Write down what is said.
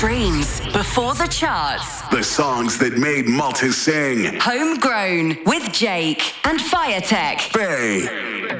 streams, before the charts. The songs that made Malta sing. Homegrown with Jake and Firetech. Bay.